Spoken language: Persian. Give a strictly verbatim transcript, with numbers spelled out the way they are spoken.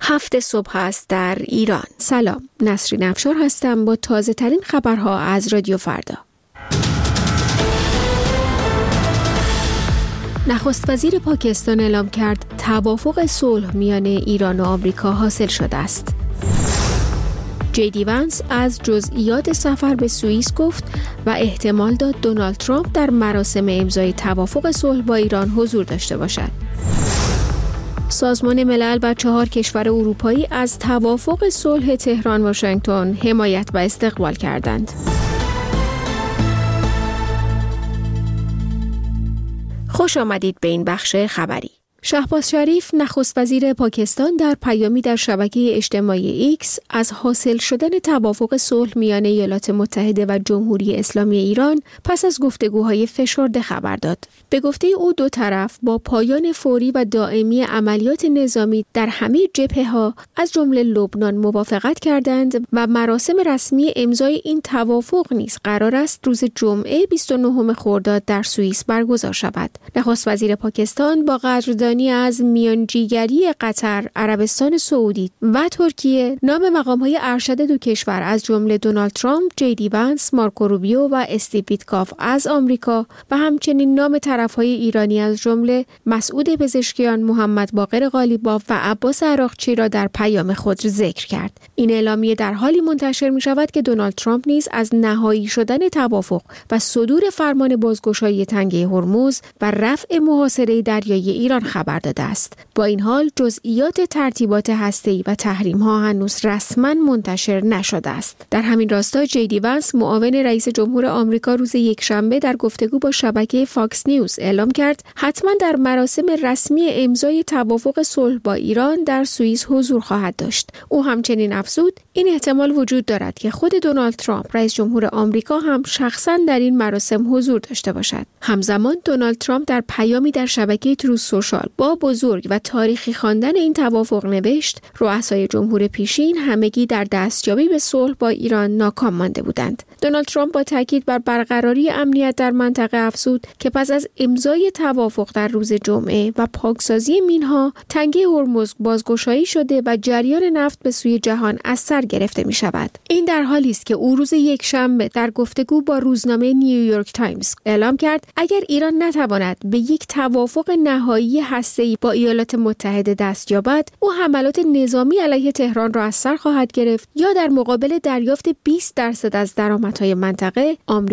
هفت صبح است در ایران. سلام، نسرین افشار هستم با تازه ترین خبرها از رادیو فردا. نخست وزیر پاکستان اعلام کرد توافق صلح میان ایران و آمریکا حاصل شده است. جی دی ونس از جزئیات سفر به سوئیس گفت و احتمال داد دونالد ترامپ در مراسم امضای توافق صلح با ایران حضور داشته باشد. سازمان ملل و چهار کشور اروپایی از توافق صلح تهران واشنگتن حمایت و استقبال کردند. خوش آمدید به این بخش خبری. شهباز شریف نخست وزیر پاکستان در پیامی در شبکه اجتماعی ایکس از حاصل شدن توافق صلح میان ایالات متحده و جمهوری اسلامی ایران پس از گفتگوهای فشرده خبر داد. به گفته او دو طرف با پایان فوری و دائمی عملیات نظامی در همه جبهه‌ها از جمله لبنان موافقت کردند و مراسم رسمی امضای این توافق نیز قرار است روز جمعه بیست و نهم خرداد در سوئیس برگزار شود. نخست وزیر پاکستان با قدردانی از میانجیگری قطر، عربستان سعودی و ترکیه نام مقام‌های ارشد دو کشور از جمله دونالد ترامپ، جی دی ونس، مارکو روبیو و استیو ویتکاف از آمریکا و همچنین نام طرف‌های ایرانی از جمله مسعود پزشکیان، محمد باقر قالیباف و عباس عراقچی را در پیام خود ذکر کرد. این اعلامیه در حالی منتشر می‌شود که دونالد ترامپ نیز از نهایی شدن توافق و صدور فرمان بازگشایی تنگه هرمز و رفع محاصره دریایی ایران خبر داده است. با این حال جزئیات ترتیبات هسته‌ای و تحریم‌ها هنوز رسما منتشر نشده است. در همین راستا جی دی ونس معاون رئیس جمهور آمریکا روز یکشنبه در گفتگو با شبکه فاکس نیوز اعلام کرد حتما در مراسم رسمی امضای توافق صلح با ایران در سوئیس حضور خواهد داشت. او همچنین افزود این احتمال وجود دارد که خود دونالد ترامپ رئیس جمهور آمریکا هم شخصا در این مراسم حضور داشته باشد. همزمان دونالد ترامپ در پیامی در شبکه تروث سوشال با بزرگ و تاریخی خواندن این توافق نوشت رؤسای جمهور پیشین همگی در دستیابی به صلح با ایران ناکام مانده بودند. دونالد ترامپ با تاکید بر برقراری امنیت در منطقه افزود که پس از امضای توافق در روز جمعه و پاکسازی مینها تنگه هرمز بازگشایی شده و جریان نفت به سوی جهان از سر گرفته می شود. این در حالی است که او روز یکشنبه در گفتگو با روزنامه نیویورک تایمز اعلام کرد اگر ایران نتواند به یک توافق نهایی هسته‌ای با ایالات متحده دست یابد، او حملات نظامی علیه تهران را از سر خواهد گرفت یا در مقابل دریافت بیست درصد از درآمدهای منطقه، آمریکا